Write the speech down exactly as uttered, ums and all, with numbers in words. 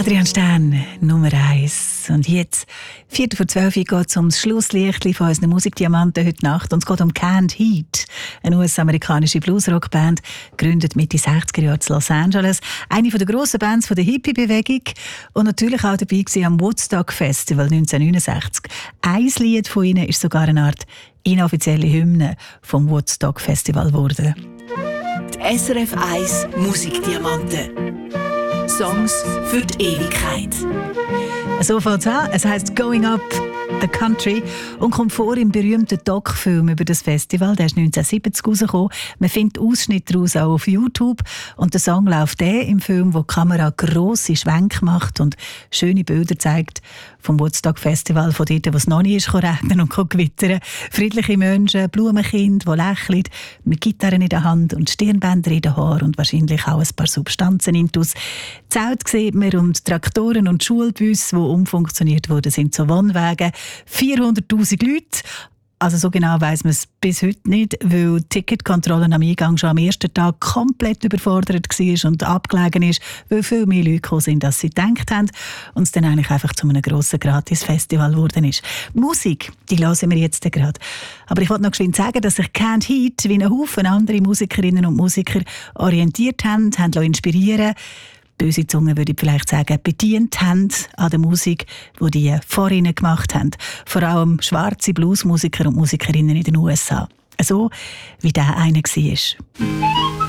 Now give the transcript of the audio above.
Adrian Stern, Nummer eins. Und jetzt, Viertel vor zwölf, geht es um das Schlusslicht von unseren Musikdiamanten heute Nacht. Und es geht um Canned Heat, eine U S-amerikanische Bluesrock-Band, gegründet Mitte sechziger Jahre in Los Angeles. Eine der grossen Bands der Hippie-Bewegung und natürlich auch dabei gewesen am Woodstock Festival neunzehnhundertneunundsechzig. Ein Lied von ihnen ist sogar eine Art inoffizielle Hymne vom Woodstock Festival geworden. Die S R F eins Musikdiamanten. Songs für die Ewigkeit. So fängt es an. Es heisst «Going Up the Country» und kommt vor im berühmten Doc-Film über das Festival. Der ist neunzehnhundertsiebzig rausgekommen. Man findet Ausschnitte daraus auch auf YouTube. Und der Song läuft der im Film, wo die Kamera grosse Schwenke macht und schöne Bilder zeigt vom Woodstock Festival, von dort, wo es noch nicht ist, regnen und gewittern. Friedliche Menschen, Blumenkind, die lächeln, mit Gitarren in der Hand und Stirnbänder in den Haaren und wahrscheinlich auch ein paar Substanzen intus. Zelt sieht man und Traktoren und Schulbusse, die umfunktioniert wurden, sind zu Wohnwagen. vierhunderttausend Leute. Also so genau weiss man es bis heute nicht, weil die Ticketkontrolle am Eingang schon am ersten Tag komplett überfordert war und abgelegen ist, weil viel mehr Leute gekommen sind, als sie gedacht haben und es dann eigentlich einfach zu einem grossen Gratis-Festival geworden ist. Musik, die hören wir jetzt gerade. Aber ich wollte noch geschwind sagen, dass sich Canned Heat wie ein Haufen andere Musikerinnen und Musiker orientiert haben, haben inspirieren lassen. Böse Zungen würde ich vielleicht sagen, bedient haben an der Musik, die die vor ihnen gemacht haben. Vor allem schwarze Bluesmusiker und Musikerinnen in den U S A. So wie der eine war.